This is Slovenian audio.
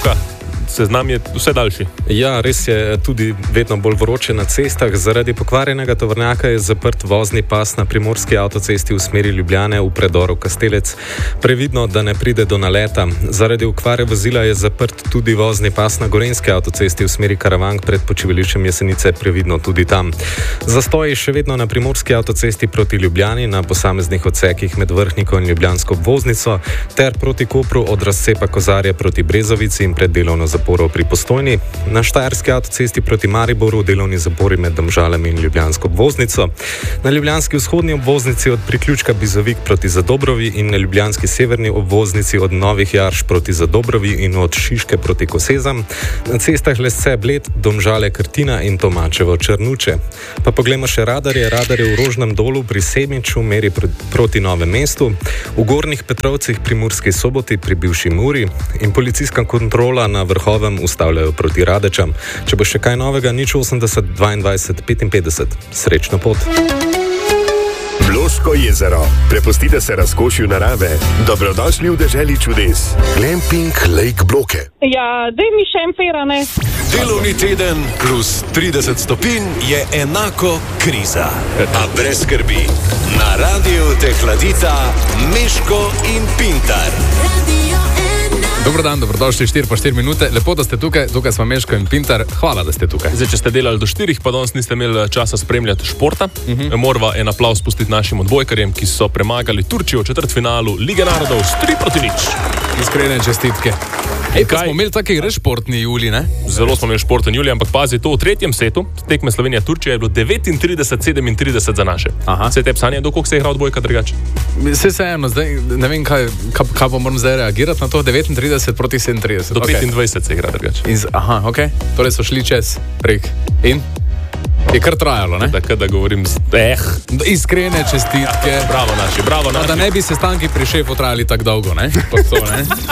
Luka, seznam je vse daljši. Ja, res je tudi vedno bolj vroče na cestah. Zaradi pokvarjenega tovornjaka je zaprt vozni pas na primorski avtocesti v smeri Ljubljane v predoru Kastelec. Previdno, da ne pride do naleta. Zaradi okvare vozila je zaprt tudi vozni pas na gorenjski avtocesti v smeri Karavank pred počivališčem Jesenice. Previdno tudi tam. Zastoji še vedno na primorski avtocesti proti Ljubljani na posameznih odsekih med Vrhniko in ljubljansko obvoznico ter proti Kopru od razcepa Kozarja proti Brezovici in pred delovno zaporo pri Postojni. Na štajerski avtocesti proti Mariboru delovni zapori med Domžalami in ljubljansko obvoznico. Na ljubljanski vzhodni obvoznici od priključka Bizovik proti Zadobrovi in na ljubljanski severni obvoznici od Novih Jarš proti Zadobrovi in od Šiške proti Kosezam. Na cestah Lesce Bled, Domžale Krtina in Tomačevo Črnuče. Pa poglejmo še radarje. Radarje v Rožnem dolu pri Semiču meri proti Novem mestu, v Gornjih Petrovcih pri Murski Soboti pri bivši Muri in policijska kontrola na Vrhovem ustavljajo proti Radečam. Če bo še kaj novega, 080 22 55. Srečno pot. Bloško jezero. Prepustite se razkošju narave. Dobrodošli v deželi čudes. Glamping Lake Bloke. Ja, daj mi še en pera, ne? Delovni teden plus 30 stopinj je enako kriza. A brez skrbi. Na radiju te hladita Miško in Pintar. Dobro dan, dobrodošli 4 minute. Lepo, da ste tukaj smo Meško in Pintar. Hvala, da ste tukaj. Zdaj, če ste delali do 4, pa danes niste imeli časa spremljati športa, morava en aplavz spustiti našim odbojkarjem, ki so premagali Turčijo v četrtfinalu Lige narodov s 3-0. Iskrene čestitke. Smo imeli taki res športni julij, ne? Zelo smo imeli športen julij, ampak pazi, to v tretjem setu tekme Slovenija-Turčija je bilo 39-37 za naše. Se te psanje, koliko se je igral odbojka drugače? Se eno, zdaj ne vem, kaj pa moram zdaj reagirati na to, 39 proti 37. Do 25 se igra drugače. Ok. Torej so šli čez prek. In? Je kar trajalo, ne? Tako da govorim Iskrene čestitke. Bravo naši. Da ne bi sestanki pri šefu trajali tako dolgo, ne?